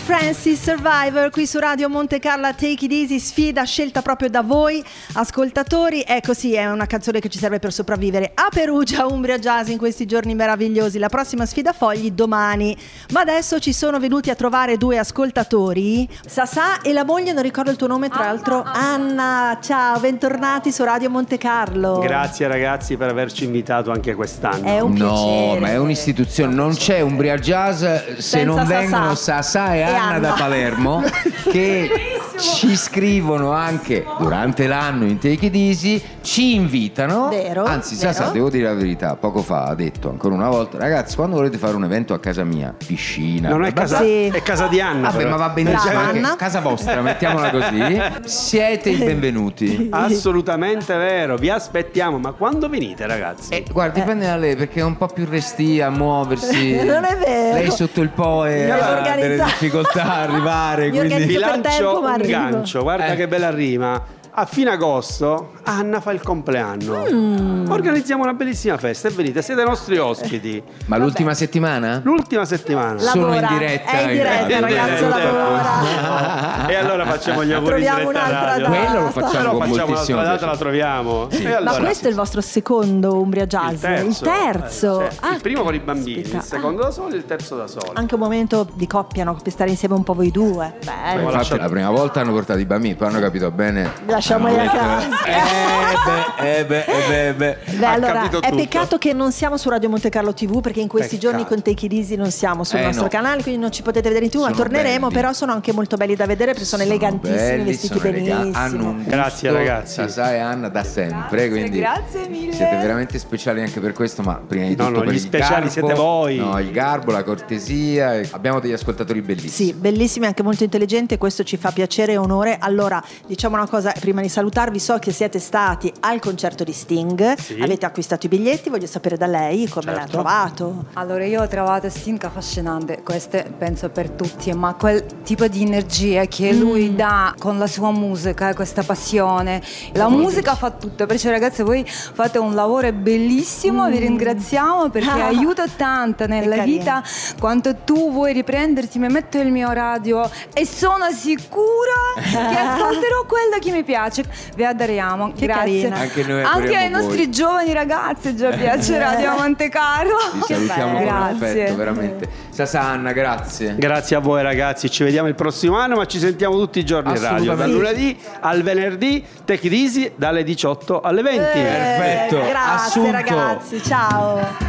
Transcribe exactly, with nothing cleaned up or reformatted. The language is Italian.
Francis, Survivor, qui su Radio Monte Carlo, Take It Easy, sfida scelta proprio da voi ascoltatori. Ecco, sì, è una canzone che ci serve per sopravvivere a Perugia, Umbria Jazz, in questi giorni meravigliosi. La prossima sfida fogli domani, ma adesso ci sono venuti a trovare due ascoltatori, Sasà e la moglie, non ricordo il tuo nome, tra l'altro Anna. Ciao, bentornati su Radio Monte Carlo. Grazie ragazzi per averci invitato anche quest'anno. È un piacere. No, ma è un'istituzione, non c'è Umbria Jazz se Senza non Sasà. vengono Sasà e, E Anna, Anna da Palermo che ci scrivono anche durante l'anno in Take It Easy, ci invitano. Vero, Anzi, vero. Sasà, devo dire la verità, poco fa ha detto ancora una volta: ragazzi, quando volete fare un evento a casa mia, piscina, Non è casa, Sì. è casa di Anna. vabbè, però. ma va benissimo Brava, anche Anna. casa vostra, mettiamola così. Siete i benvenuti. Assolutamente vero, vi aspettiamo. Ma quando venite ragazzi? Eh, guarda, dipende da lei, perché è un po' più restia a muoversi. Non è vero. Lei sotto il poe Mi ha organizza- delle difficoltà a arrivare, Mi quindi organizzo Vi per lancio tempo, ma un arrivo. gancio, guarda Eh. che bella rima. A fine agosto Anna fa il compleanno. Mm. Organizziamo una bellissima festa e venite, siete nostri ospiti. Ma l'ultima settimana? L'ultima settimana. La- Sono in Lavora. diretta. È in diretta, in ragazzo, diretta. lavora. E allora facciamo gli auguri in Troviamo diretta un'altra radio. data. Quello lo facciamo Però con facciamo moltissimo un'altra data, piacere. la troviamo. E Ma allora- questo è il vostro secondo Umbria Jazz? Il terzo. Il terzo? Eh, cioè, Ah, il primo con i bambini, aspetta. il secondo da soli, il terzo da soli. Anche un momento di coppia, no? Per stare insieme un po' voi due. Ma Bello. Ho infatti lasciato- la prima volta hanno portato i bambini, poi hanno capito bene. Lasciamoli Hanno a detto, casa. Eh beh, eh beh, eh beh, eh beh. Beh, Ha allora, capito è tutto. peccato che non siamo su Radio Monte Carlo tivù, perché in questi Peccato. giorni con Take It Easy non siamo sul Eh, nostro no. canale, quindi non ci potete vedere in tivù, ma Sono torneremo. belli. Però sono anche molto belli da vedere, perché sono, elegantissimi, belli, vestiti sono elega- benissimo. hanno un gusto, Grazie, ragazzi. Sasà e Anna da sempre, quindi grazie mille. siete veramente speciali anche per questo, ma prima di No, tutto no, per gli il speciali garbo, siete voi. No, il garbo, la cortesia, e abbiamo degli ascoltatori bellissimi. Sì, bellissimi, anche molto intelligenti, questo ci fa piacere e onore. Allora, diciamo una cosa prima di salutarvi: so che siete stati al concerto di Sting, Sì. avete acquistato i biglietti, voglio sapere da lei come l'ha Certo. trovato. Allora, io ho trovato Sting affascinante, questo penso per tutti, ma quel tipo di energia che lui dà con la sua musica, questa passione. La musica fa tutto, perciò ragazzi voi fate un lavoro bellissimo, vi ringraziamo perché aiuta tanto nella carina. vita. Quando tu vuoi riprenderti, mi metto il mio radio e sono sicura che ascolterò quello che mi piace. Vi adoriamo, Che grazie. carina. Anche noi Anche adoriamo ai nostri voi. giovani ragazzi già piace Radio Monte Carlo. Vi salutiamo con Grazie. affetto, veramente. Sasà, Anna, grazie. Grazie a voi ragazzi, ci vediamo il prossimo anno, ma ci sentiamo tutti i giorni in radio, dal Assolutamente. lunedì al venerdì, Take It Easy dalle diciotto alle venti. Perfetto, Grazie assunto. ragazzi, ciao.